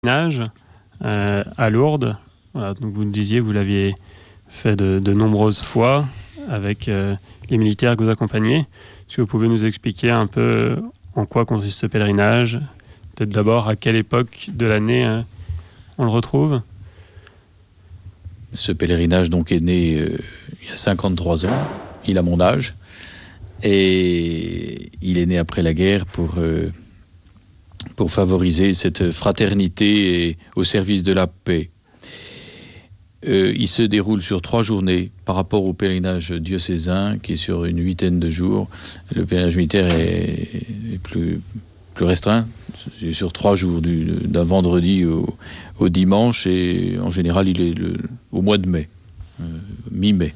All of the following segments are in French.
pèlerinage à Lourdes. Voilà, donc vous nous disiez, vous l'aviez fait de nombreuses fois avec les militaires que vous accompagnez. Est-ce que vous pouvez nous expliquer un peu en quoi consiste ce pèlerinage? Peut-être d'abord à quelle époque de l'année on le retrouve? Ce pèlerinage donc est né il y a 53 ans, il a mon âge, et il est né après la guerre pour favoriser cette fraternité au service de la paix. Il se déroule sur 3 journées par rapport au pèlerinage diocésain qui est sur une 8aine de jours. Le pèlerinage militaire est plus restreint, c'est sur 3 jours, d'un vendredi au dimanche, et en général il est au mois de mai, mi-mai.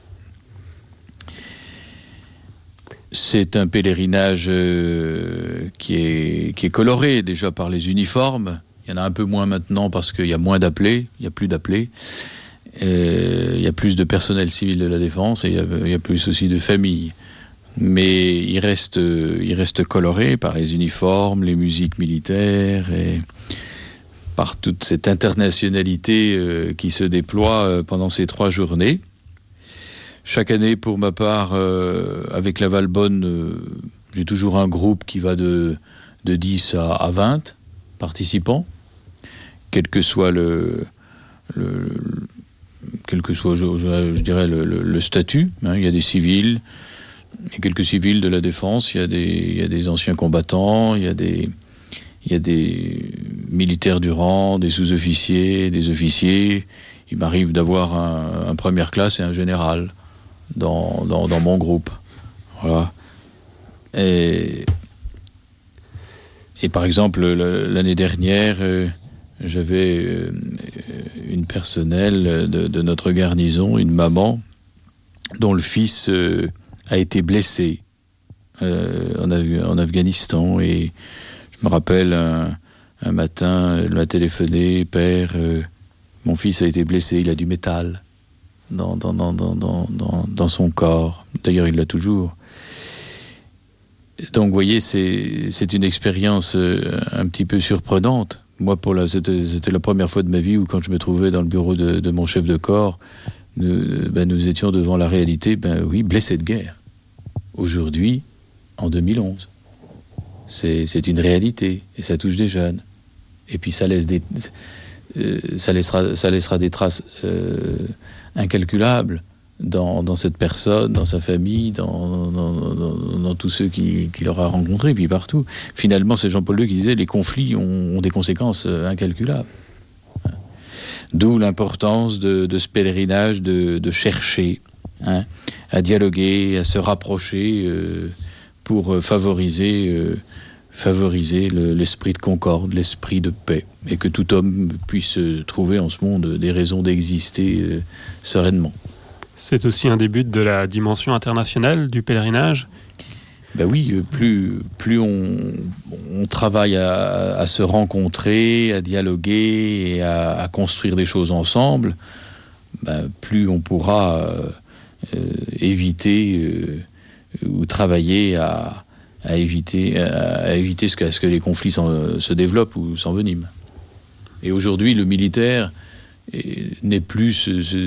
C'est un pèlerinage qui est coloré déjà par les uniformes. Il y en a un peu moins maintenant parce qu'il y a moins d'appelés, il n'y a plus d'appelés. Il y a plus de personnel civil de la défense et il y a plus aussi de familles. Mais il reste coloré par les uniformes, les musiques militaires et par toute cette internationalité qui se déploie pendant ces 3 journées. Chaque année, pour ma part, avec la Valbonne, j'ai toujours un groupe qui va de 10 à 20 participants, quel que soit je dirais le statut. Hein. Il y a des civils, il y a quelques civils de la défense, il y a des anciens combattants, il y a des militaires du rang, des sous-officiers, des officiers. Il m'arrive d'avoir un première classe et un général dans mon groupe. Voilà. Et par exemple, l'année dernière, j'avais une personnelle de notre garnison, une maman, dont le fils a été blessé en Afghanistan. Et je me rappelle, un matin, elle m'a téléphoné: père, mon fils a été blessé, il a du métal dans son corps. D'ailleurs, il l'a toujours. Donc, vous voyez, c'est une expérience un petit peu surprenante. Moi, c'était la première fois de ma vie où, quand je me trouvais dans le bureau de mon chef de corps, nous étions devant la réalité, blessé de guerre. Aujourd'hui, en 2011. C'est une réalité, et ça touche des jeunes. Et puis ça laissera des traces incalculables dans cette personne, dans sa famille, dans tous ceux qu'il aura rencontrés, et puis partout. Finalement, c'est Jean-Paul II qui disait: les conflits ont des conséquences incalculables. D'où l'importance de ce pèlerinage, de chercher à dialoguer, à se rapprocher pour favoriser l'esprit de concorde, l'esprit de paix, et que tout homme puisse trouver en ce monde des raisons d'exister sereinement. C'est aussi un des buts de la dimension internationale du pèlerinage. Oui, plus on travaille à se rencontrer, à dialoguer et à construire des choses ensemble, plus on pourra éviter ou travailler à éviter ce que les conflits se développent ou s'enveniment. Et aujourd'hui, le militaire n'est plus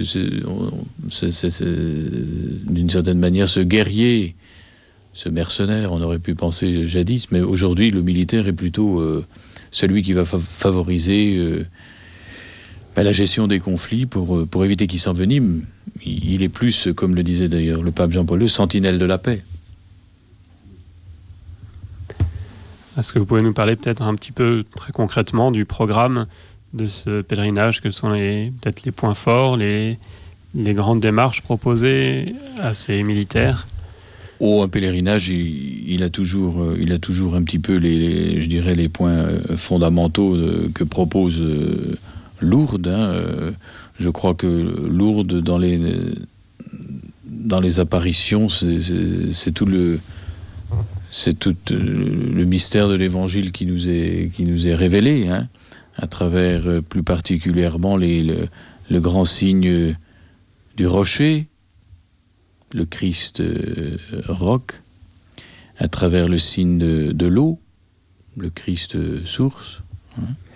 d'une certaine manière ce guerrier, ce mercenaire, on aurait pu penser jadis, mais aujourd'hui le militaire est plutôt celui qui va favoriser la gestion des conflits pour éviter qu'ils s'enveniment. Il est plus, comme le disait d'ailleurs le pape Jean-Paul II, sentinelle de la paix. Est-ce que vous pouvez nous parler peut-être un petit peu très concrètement du programme de ce pèlerinage? Quels sont peut-être les points forts, les grandes démarches proposées à ces militaires? Un pèlerinage, il a toujours un petit peu les points fondamentaux que propose Lourdes. Je crois que Lourdes, dans les apparitions, c'est tout le mystère de l'Évangile qui nous est révélé, à travers plus particulièrement le grand signe du rocher, le Christ roc, à travers le signe de l'eau, le Christ source.